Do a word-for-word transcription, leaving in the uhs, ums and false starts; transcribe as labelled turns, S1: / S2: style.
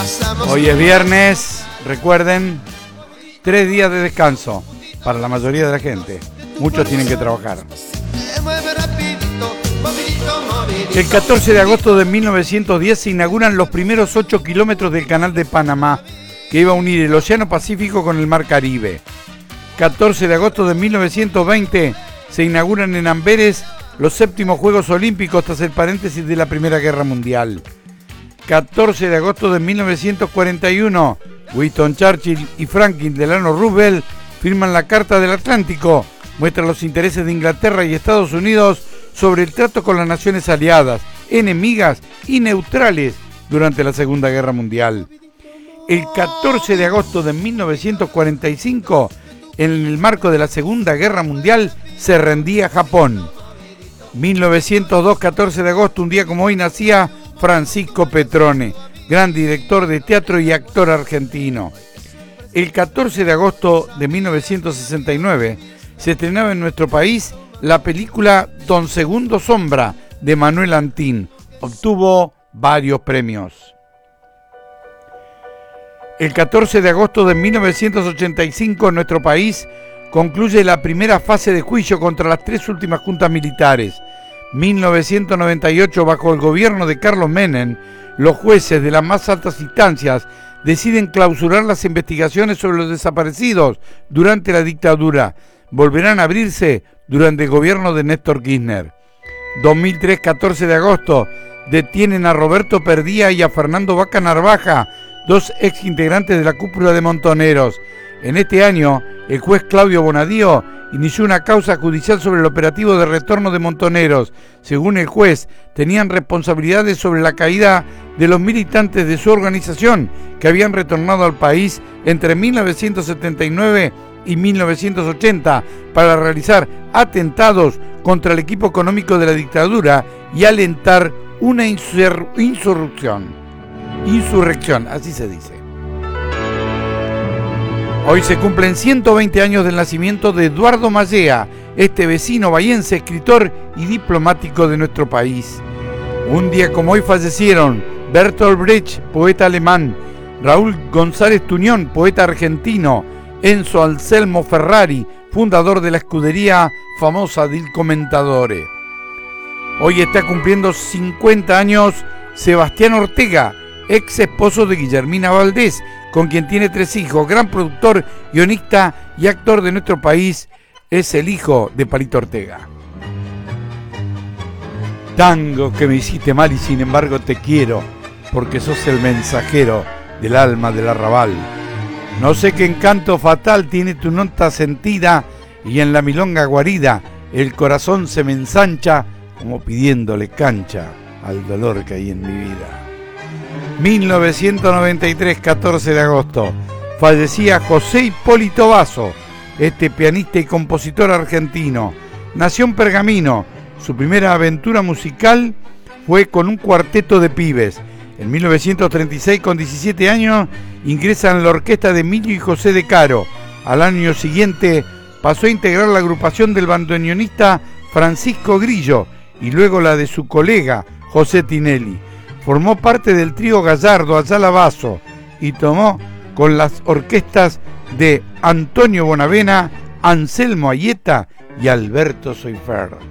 S1: Hoy es viernes, recuerden, tres días de descanso para la mayoría de la gente. Muchos tienen que trabajar. El catorce de agosto de mil novecientos diez se inauguran los primeros ocho kilómetros del Canal de Panamá, que iba a unir el Océano Pacífico con el Mar Caribe. catorce de agosto de mil novecientos veinte se inauguran en Amberes los séptimos Juegos Olímpicos tras el paréntesis de la Primera Guerra Mundial. catorce de agosto de mil novecientos cuarenta y uno, Winston Churchill y Franklin Delano Roosevelt firman la Carta del Atlántico, muestran los intereses de Inglaterra y Estados Unidos sobre el trato con las naciones aliadas, enemigas y neutrales durante la Segunda Guerra Mundial. El catorce de agosto de mil novecientos cuarenta y cinco, en el marco de la Segunda Guerra Mundial, se rendía Japón. mil novecientos dos, catorce de agosto, un día como hoy, nacía Francisco Petrone, gran director de teatro y actor argentino. El catorce de agosto de mil novecientos sesenta y nueve se estrenaba en nuestro país la película Don Segundo Sombra de Manuel Antín. Obtuvo varios premios. El catorce de agosto de mil novecientos ochenta y cinco en nuestro país concluye la primera fase de juicio contra las tres últimas juntas militares. mil novecientos noventa y ocho, bajo el gobierno de Carlos Menem, los jueces de las más altas instancias deciden clausurar las investigaciones sobre los desaparecidos durante la dictadura. Volverán a abrirse durante el gobierno de Néstor Kirchner. dos mil tres, catorce de agosto, detienen a Roberto Perdía y a Fernando Vaca Narvaja, dos ex integrantes de la cúpula de Montoneros. En este año, el juez Claudio Bonadío inició una causa judicial sobre el operativo de retorno de Montoneros. Según el juez, tenían responsabilidades sobre la caída de los militantes de su organización que habían retornado al país entre mil novecientos setenta y nueve y mil novecientos ochenta para realizar atentados contra el equipo económico de la dictadura y alentar una insur- insurrección. Insurrección, así se dice. Hoy se cumplen ciento veinte años del nacimiento de Eduardo Mallea, este vecino bahiense, escritor y diplomático de nuestro país. Un día como hoy fallecieron Bertolt Brecht, poeta alemán, Raúl González Tuñón, poeta argentino, Enzo Anselmo Ferrari, fundador de la escudería famosa del Commendatore. Hoy está cumpliendo cincuenta años Sebastián Ortega, ex esposo de Guillermina Valdés, con quien tiene tres hijos, gran productor, guionista y actor de nuestro país, es el hijo de Palito Ortega. Tango que me hiciste mal y sin embargo te quiero, porque sos el mensajero del alma del arrabal. No sé qué encanto fatal tiene tu nota sentida, y en la milonga guarida el corazón se me ensancha como pidiéndole cancha al dolor que hay en mi vida. mil novecientos noventa y tres, catorce de agosto, fallecía José Hipólito Basso, este pianista y compositor argentino. Nació en Pergamino. Su primera aventura musical fue con un cuarteto de pibes. En mil novecientos treinta y seis, con diecisiete años, ingresa en la orquesta de Emilio y José de Caro. Al año siguiente pasó a integrar la agrupación del bandoneonista Francisco Grillo y luego la de su colega José Tinelli. Formó parte del trío Gallardo Ayala Basso y tomó con las orquestas de Antonio Bonavena, Anselmo Ayeta y Alberto Soifer.